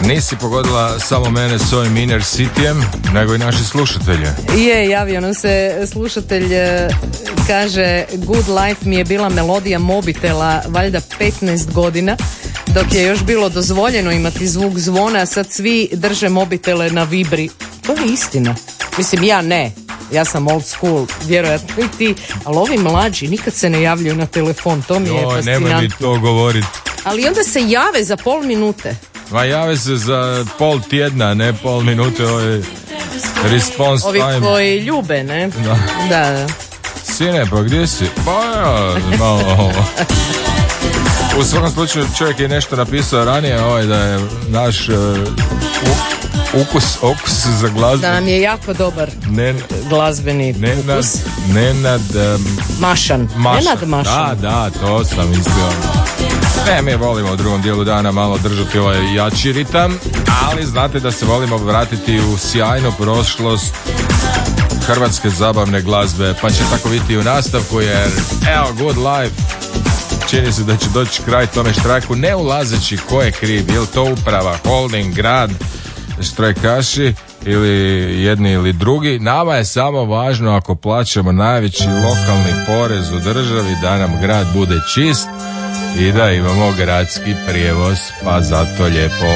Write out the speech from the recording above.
Nisi pogodila samo mene s ovim Inner Cityjem, nego i naši slušatelje. Javio nam se slušatelj, kaže Good Life mi je bila melodija mobitela valjda 15 godina, dok je još bilo dozvoljeno imati zvuk zvona, a sad svi drže mobitele na vibri. To je istina. Mislim, ja ne. Ja sam old school, vjerojatno i ti, ali ovi mlađi nikad se ne javljaju na telefon, to mi je fascinantno. Nemoj mi to govoriti. Ali onda se jave za pol minute. Ma jave se za pol tjedna, ne pol minute, ovo je response ovi time. Ovi koji ljube, ne? Da. Sine, pa gdje si? Pa ja, malo. U svakom slučaju čovjek je nešto napisao ranije, da je naš okus za glazbu. Da nam je jako dobar glazbeni ukus. Nenad Mašan. Nenad Mašan. Da, to sam mislio. Mi volimo u drugom dijelu dana malo držati ovaj jači ritam, ali znate da se volimo vratiti u sjajnu prošlost hrvatske zabavne glazbe, pa će tako biti i u nastavku, jer evo Good Life čini se da će doći kraj tome štrajku, ne ulazeći ko je kriv, je li to uprava, holding, grad, štrajkaši ili jedni ili drugi. Nama je samo važno, ako plaćamo najveći lokalni porez u državi, da nam grad bude čist i da imamo gradski prijevoz, pa zato lijepo